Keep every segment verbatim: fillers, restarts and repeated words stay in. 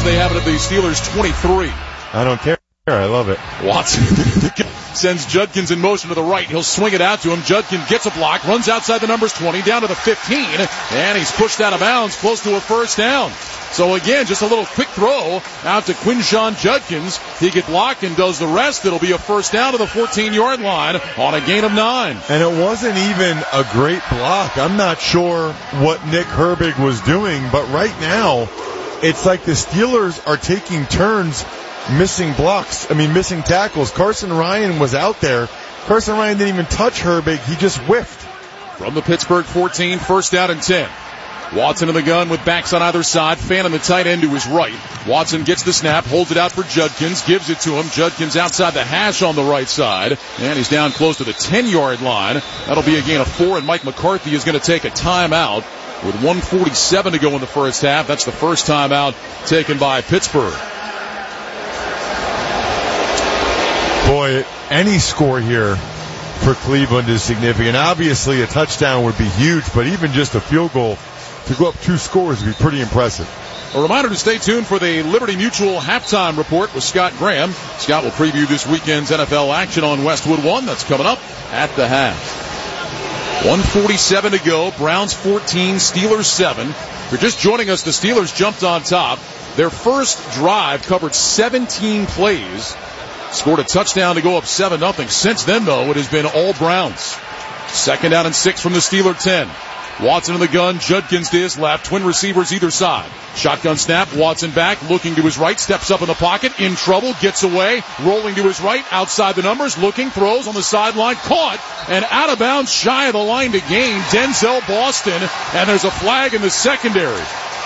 they have it at the Steelers' twenty-three. I don't care. I love it. Watson sends Judkins in motion to the right. He'll swing it out to him. Judkins gets a block, runs outside the numbers twenty, down to the fifteen, and he's pushed out of bounds close to a first down. So again, just a little quick throw out to Quinshon Judkins. He gets blocked and does the rest. It'll be a first down to the fourteen-yard line on a gain of nine. And it wasn't even a great block. I'm not sure what Nick Herbig was doing, but right now, it's like the Steelers are taking turns missing blocks. I mean, missing tackles. Carson Ryan was out there. Carson Ryan didn't even touch Herbig. He just whiffed. From the Pittsburgh fourteen, first down and ten. Watson in the gun with backs on either side. Fan on the tight end to his right. Watson gets the snap, holds it out for Judkins, gives it to him. Judkins outside the hash on the right side, and he's down close to the ten-yard line. That'll be a gain of four, and Mike McCarthy is going to take a timeout with one forty-seven to go in the first half. That's the first timeout taken by Pittsburgh. Boy, any score here for Cleveland is significant. Obviously, a touchdown would be huge, but even just a field goal to go up two scores would be pretty impressive. A reminder to stay tuned for the Liberty Mutual halftime report with Scott Graham. Scott will preview this weekend's N F L action on Westwood One. That's coming up at the half. one forty-seven to go. Browns fourteen, Steelers seven. If you're just joining us, the Steelers jumped on top. Their first drive covered seventeen plays. Scored a touchdown to go up seven nothing. Since then, though, it has been all Browns. Second down and six from the Steeler ten. Watson in the gun, Judkins to his left, twin receivers either side. Shotgun snap, Watson back, looking to his right, steps up in the pocket, in trouble, gets away, rolling to his right, outside the numbers, looking, throws on the sideline, caught, and out of bounds, shy of the line to gain, Denzel Boston, and there's a flag in the secondary.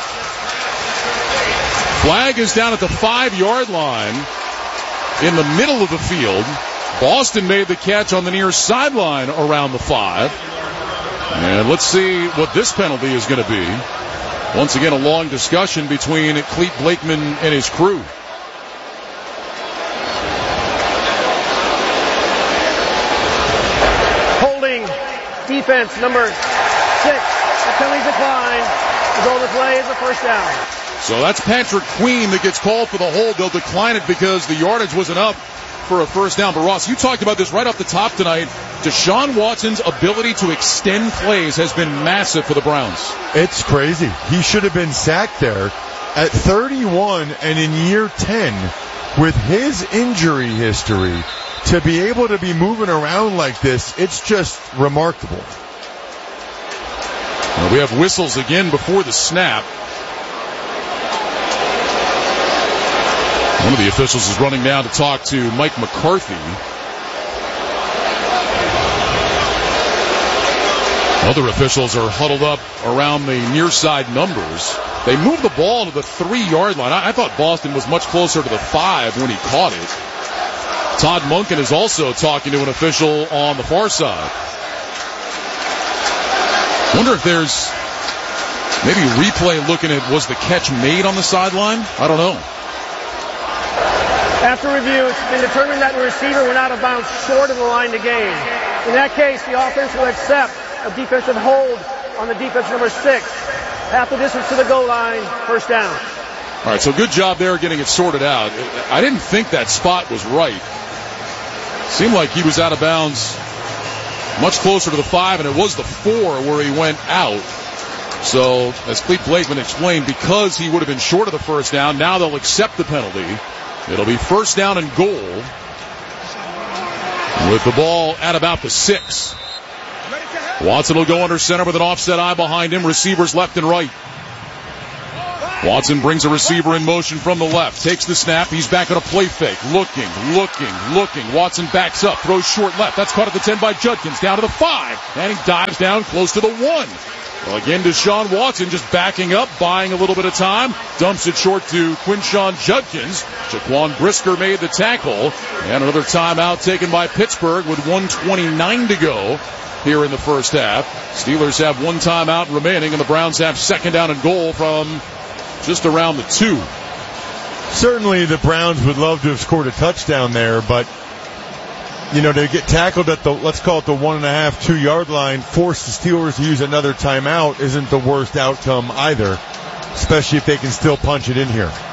Flag is down at the five-yard line in the middle of the field. Boston made the catch on the near sideline around the five. And let's see what this penalty is going to be. Once again, a long discussion between Clete Blakeman and his crew. Holding defense number six. The penalty decline. The goal to play is a first down. So that's Patrick Queen that gets called for the hold. They'll decline it because the yardage wasn't up for a first down. But Ross, you talked about this right off the top tonight. Deshaun Watson's ability to extend plays has been massive for the Browns. It's crazy. He should have been sacked there at thirty-one, and in year ten, with his injury history, to be able to be moving around like this, it's just remarkable. Well, we have whistles again before the snap. One of the officials is running down to talk to Mike McCarthy. Other officials are huddled up around the near side numbers. They moved the ball to the three-yard line. I, I thought Boston was much closer to the five when he caught it. Todd Monken is also talking to an official on the far side. Wonder if there's maybe replay looking at was the catch made on the sideline? I don't know. After review, it's been determined that the receiver went out of bounds short of the line to gain. In that case, the offense will accept a defensive hold on the defense number six. Half the distance to the goal line, first down. All right, so good job there getting it sorted out. I didn't think that spot was right. Seemed like he was out of bounds much closer to the five, and it was the four where he went out. So, as Clete Blakeman explained, because he would have been short of the first down, now they'll accept the penalty. It'll be first down and goal with the ball at about the six. Watson will go under center with an offset eye behind him. Receivers left and right. Watson brings a receiver in motion from the left. Takes the snap. He's back on a play fake. Looking, looking, looking. Watson backs up. Throws short left. That's caught at the ten by Judkins. Down to the five. And he dives down close to the one. Well, again, Deshaun Watson just backing up, buying a little bit of time. Dumps it short to Quinshon Judkins. Jaquan Brisker made the tackle. And another timeout taken by Pittsburgh with one twenty-nine to go here in the first half. Steelers have one timeout remaining, and the Browns have second down and goal from just around the two. Certainly the Browns would love to have scored a touchdown there, but you know, to get tackled at the, let's call it the one and a half, two yard line, force the Steelers to use another timeout isn't the worst outcome either, especially if they can still punch it in here.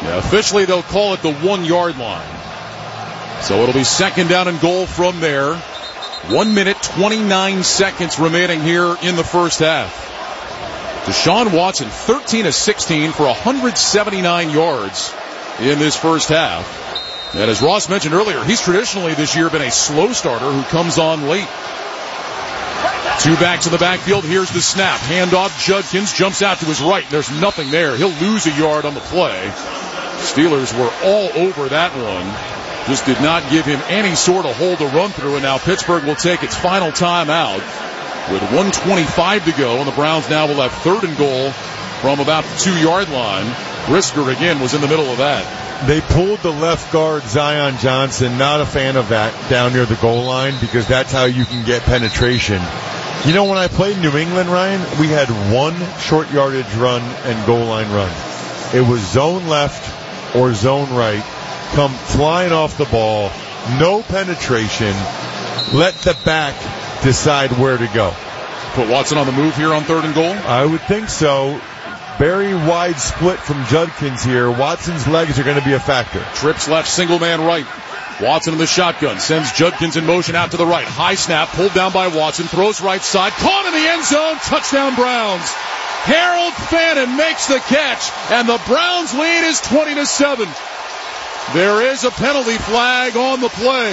Yeah, officially, they'll call it the one-yard line. So it'll be second down and goal from there. One minute, twenty-nine seconds remaining here in the first half. Deshaun Watson, thirteen of sixteen for one hundred seventy-nine yards in this first half. And as Ross mentioned earlier, he's traditionally this year been a slow starter who comes on late. Two backs in the backfield. Here's the snap. Handoff. Judkins jumps out to his right. There's nothing there. He'll lose a yard on the play. Steelers were all over that one. Just did not give him any sort of hole to run through. And now Pittsburgh will take its final time out with one twenty-five to go. And the Browns now will have third and goal from about the two-yard line. Brisker, again, was in the middle of that. They pulled the left guard, Zion Johnson. Not a fan of that down near the goal line because that's how you can get penetration. You know, when I played New England, Ryan, we had one short yardage run and goal line run. It was zone left or zone right. Come flying off the ball. No penetration. Let the back decide where to go. Put Watson on the move here on third and goal? I would think so. Very wide split from Judkins here. Watson's legs are going to be a factor. Trips left, single man right. Watson in the shotgun, sends Judkins in motion out to the right. High snap, pulled down by Watson, throws right side, caught in the end zone, touchdown Browns. Harold Fannin makes the catch, and the Browns lead is twenty to seven. There is a penalty flag on the play.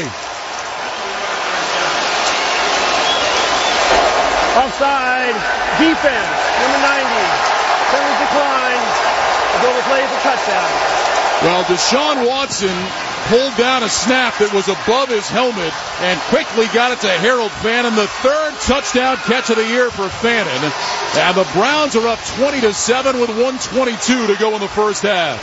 Offside, defense, number ninety. Penalty decline. The goal play is a touchdown. Well, Deshaun Watson pulled down a snap that was above his helmet and quickly got it to Harold Fannin, the third touchdown catch of the year for Fannin. And the Browns are up twenty to seven with one twenty-two to go in the first half.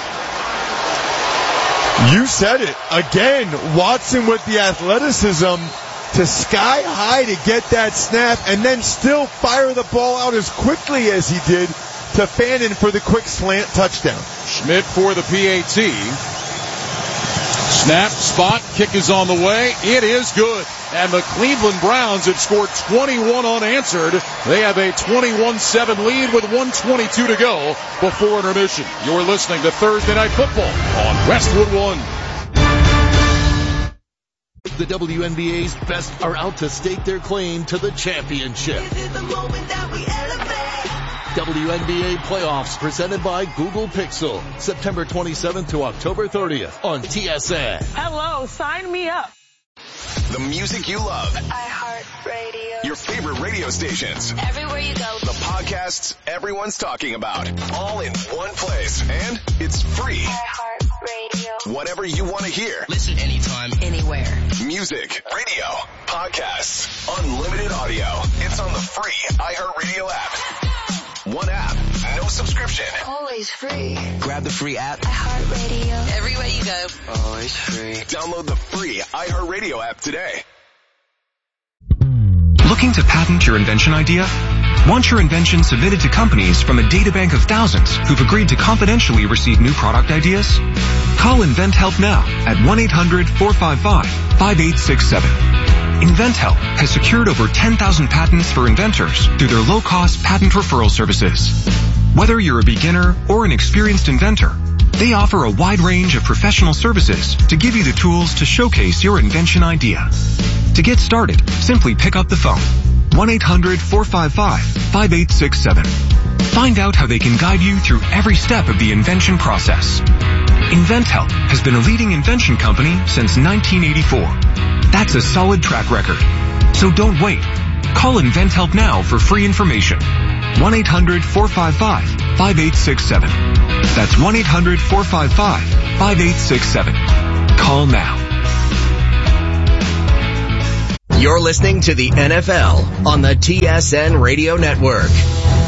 You said it. Again, Watson with the athleticism to sky high to get that snap and then still fire the ball out as quickly as he did to Fannin for the quick slant touchdown. Schmidt for the P A T. Snap, spot, kick is on the way. It is good. And the Cleveland Browns have scored twenty-one unanswered. They have a twenty-one seven lead with one twenty-two to go before intermission. You're listening to Thursday Night Football on Westwood One. The W N B A's best are out to stake their claim to the championship. W N B A Playoffs presented by Google Pixel. September twenty-seventh to October thirtieth on T S N. Hello, sign me up. The music you love. iHeartRadio. Your favorite radio stations. Everywhere you go. The podcasts everyone's talking about. All in one place. And it's free. iHeartRadio. Whatever you want to hear. Listen anytime. Anywhere. Music, radio, podcasts, unlimited audio. It's on the free iHeartRadio app. One app, no subscription. Always free. Grab the free app. iHeartRadio. Everywhere you go. Always free. Download the free iHeartRadio app today. Looking to patent your invention idea? Want your invention submitted to companies from a databank of thousands who've agreed to confidentially receive new product ideas? Call InventHelp now at one eight hundred four five five five eight six seven. InventHelp has secured over ten thousand patents for inventors through their low-cost patent referral services. Whether you're a beginner or an experienced inventor, they offer a wide range of professional services to give you the tools to showcase your invention idea. To get started, simply pick up the phone. one eight hundred four five five five eight six seven. Find out how they can guide you through every step of the invention process. InventHelp has been a leading invention company since nineteen eighty-four. That's a solid track record. So don't wait. Call InventHelp now for free information. one eight hundred four five five five eight six seven. That's one eight hundred four five five five eight six seven. Call now. You're listening to the N F L on the T S N Radio Network.